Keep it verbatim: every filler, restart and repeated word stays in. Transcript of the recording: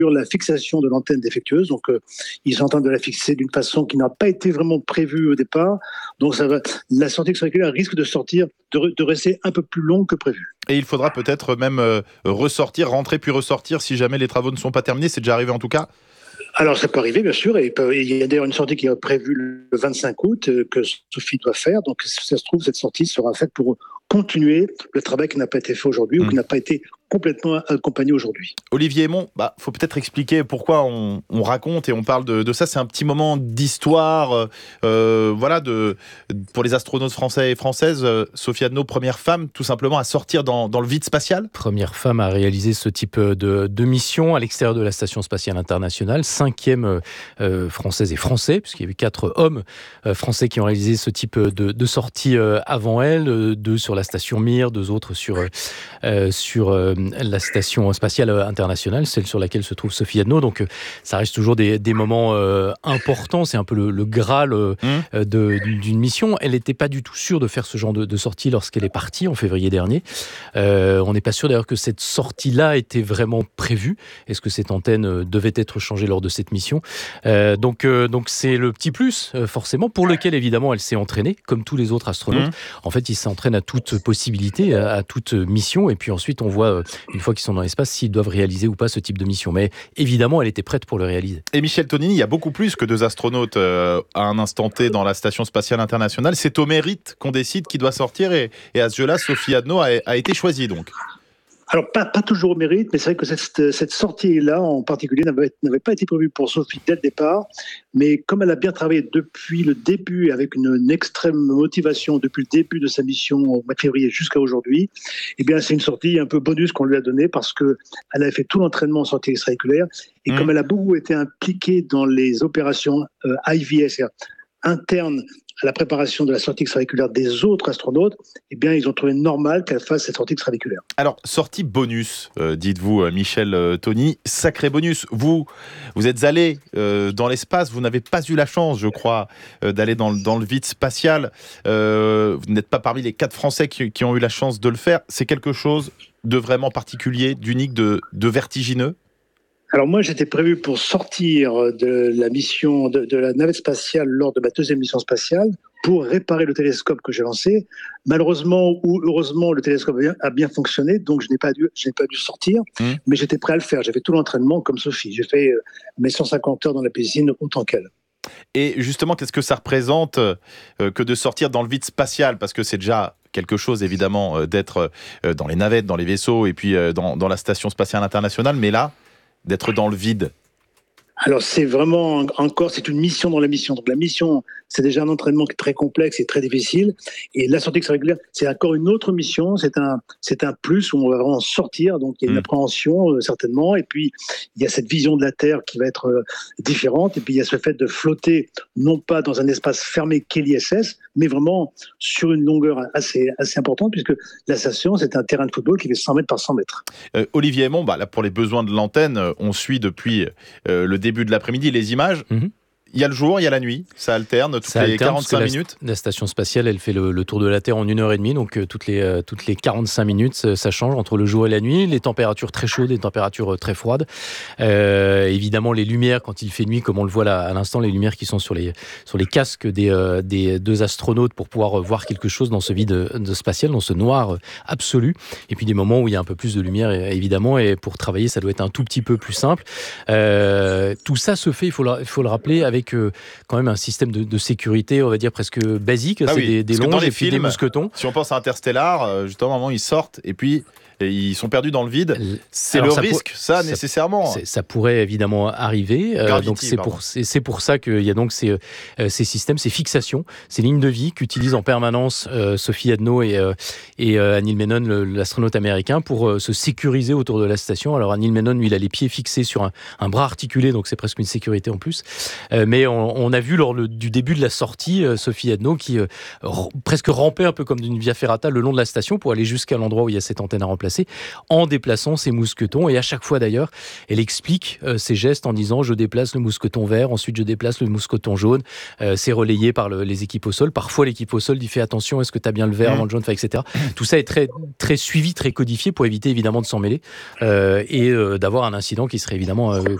la fixation de l'antenne défectueuse. Donc, euh, ils sont en train de la fixer d'une façon qui n'a pas été vraiment prévue au départ. Donc, ça va, la sortie extra-auriculaire risque de sortir, de, re, de rester un peu plus longue que prévu. Et il faudra peut-être même euh, ressortir, rentrer puis ressortir si jamais les travaux ne sont pas terminés. C'est déjà arrivé en tout cas ? Alors, ça peut arriver, bien sûr, et il y a d'ailleurs une sortie qui est prévue le vingt-cinq août euh, que Sophie doit faire. Donc, si ça se trouve, cette sortie sera faite pour continuer le travail qui n'a pas été fait aujourd'hui mmh. ou qui n'a pas été complètement accompagné aujourd'hui. Olivier Hémon, bah, faut peut-être expliquer pourquoi on, on raconte et on parle de, de ça. C'est un petit moment d'histoire, euh, voilà, de, pour les astronautes français et françaises. Euh, Sophie Adno, première femme, tout simplement, à sortir dans, dans le vide spatial. Première femme à réaliser ce type de, de mission à l'extérieur de la Station spatiale internationale. Cinquième euh, française et français, puisqu'il y avait quatre hommes euh, français qui ont réalisé ce type de, de sortie euh, avant elle. Euh, deux sur la station Mir, deux autres sur, euh, sur euh, la station spatiale internationale, celle sur laquelle se trouve Sophie Adno. Donc ça reste toujours des, des moments euh, importants. C'est un peu le, le graal euh, mmh. de, d'une mission. Elle n'était pas du tout sûre de faire ce genre de, de sortie lorsqu'elle est partie en février dernier. Euh, on n'est pas sûr d'ailleurs que cette sortie-là était vraiment prévue. Est-ce que cette antenne devait être changée lors de cette mission ? euh, donc, euh, donc c'est le petit plus, euh, forcément, pour lequel évidemment elle s'est entraînée, comme tous les autres astronautes. Mmh. En fait, ils s'entraînent à toute possibilité, à, à toute mission. Et puis ensuite, on voit une fois qu'ils sont dans l'espace, s'ils doivent réaliser ou pas ce type de mission. Mais évidemment, elle était prête pour le réaliser. Et Michel Tonini, il y a beaucoup plus que deux astronautes euh, à un instant T dans la Station spatiale internationale. C'est au mérite qu'on décide qui doit sortir. Et, et à ce jeu-là, Sophie Adno a, a été choisie donc. Alors, pas, pas toujours au mérite, mais c'est vrai que cette, cette sortie-là, en particulier, n'avait, n'avait pas été prévue pour Sophie dès le départ. Mais comme elle a bien travaillé depuis le début, avec une, une extrême motivation depuis le début de sa mission au mois de février jusqu'à aujourd'hui, eh bien, c'est une sortie un peu bonus qu'on lui a donnée parce qu'elle avait fait tout l'entraînement en sortie extra-auriculaire. Et mmh. comme elle a beaucoup été impliquée dans les opérations euh, I V S, internes à la préparation de la sortie extra-auriculaire des autres astronautes, eh bien, ils ont trouvé normal qu'elle fasse cette sortie extra-auriculaire. Alors, sortie bonus, euh, dites-vous, euh, Michel euh, Tony, sacré bonus. Vous, vous êtes allé euh, dans l'espace, vous n'avez pas eu la chance, je crois, euh, d'aller dans, dans le vide spatial. Euh, vous n'êtes pas parmi les quatre Français qui, qui ont eu la chance de le faire. C'est quelque chose de vraiment particulier, d'unique, de, de vertigineux ? Alors moi, j'étais prévu pour sortir de la mission de, de la navette spatiale lors de ma deuxième mission spatiale pour réparer le télescope que j'ai lancé. Malheureusement ou heureusement, le télescope a bien, a bien fonctionné, donc je n'ai pas dû, je n'ai pas dû sortir, mmh. mais j'étais prêt à le faire. J'ai fait tout l'entraînement comme Sophie. J'ai fait mes cent cinquante heures dans la piscine autant qu'elle. Et justement, qu'est-ce que ça représente euh, que de sortir dans le vide spatial ? Parce que c'est déjà quelque chose, évidemment, euh, d'être euh, dans les navettes, dans les vaisseaux et puis euh, dans, dans la Station spatiale internationale, mais là, d'être dans le vide. Alors c'est vraiment encore, c'est une mission dans la mission. Donc la mission, c'est déjà un entraînement qui est très complexe et très difficile. Et la sortie extra-auriculaire, c'est encore une autre mission. C'est un, c'est un plus où on va vraiment sortir. Donc il y a une mmh. appréhension euh, certainement. Et puis il y a cette vision de la Terre qui va être euh, différente. Et puis il y a ce fait de flotter non pas dans un espace fermé qu'est l'I S S, mais vraiment sur une longueur assez assez importante puisque la station c'est un terrain de football qui fait cent mètres par cent mètres. Euh, Olivier Hémon, bah là pour les besoins de l'antenne, on suit depuis euh, le début de l'après-midi les images. Mmh. Il y a le jour, il y a la nuit, ça alterne toutes ça les alterne quarante-cinq la, minutes. La station spatiale, elle fait le, le tour de la Terre en une heure et demie, donc euh, toutes les euh, toutes les quarante-cinq minutes, ça change entre le jour et la nuit. Les températures très chaudes, les températures très froides. Euh, évidemment, les lumières quand il fait nuit, comme on le voit là à l'instant, les lumières qui sont sur les sur les casques des euh, des deux astronautes pour pouvoir voir quelque chose dans ce vide de spatial, dans ce noir absolu. Et puis des moments où il y a un peu plus de lumière, évidemment, et pour travailler, ça doit être un tout petit peu plus simple. Euh, tout ça se fait, il faut le, il faut le rappeler, avec euh, quand même un système de, de sécurité, on va dire presque basique. Ah c'est oui, des, des longes et puis films, des mousquetons. Si on pense à Interstellar, justement, à un moment, ils sortent et puis et ils sont perdus dans le vide. C'est Alors, le ça risque, pour, ça, ça, nécessairement. Ça pourrait évidemment arriver. Gravity, euh, donc c'est pour, c'est, c'est pour ça qu'il y a donc ces, euh, ces systèmes, ces fixations, ces lignes de vie qu'utilisent en permanence euh, Sophie Adno et, euh, et euh, Neil Menon, le, l'astronaute américain, pour euh, se sécuriser autour de la station. Alors Neil Menon, lui, il a les pieds fixés sur un, un bras articulé, donc c'est presque une sécurité en plus. Euh, mais on, on a vu lors le, du début de la sortie, euh, Sophie Adno qui euh, r- presque rampait un peu comme d'une via ferrata le long de la station pour aller jusqu'à l'endroit où il y a cette antenne à remplacer. déplacer, en déplaçant ses mousquetons. Et à chaque fois d'ailleurs, elle explique euh, ses gestes en disant je déplace le mousqueton vert, ensuite je déplace le mousqueton jaune. Euh, c'est relayé par le, les équipes au sol. Parfois l'équipe au sol dit fais attention, est-ce que tu as bien le vert avant le jaune, et cetera. Tout ça est très, très suivi, très codifié pour éviter évidemment de s'en mêler euh, et euh, d'avoir un incident qui serait évidemment euh,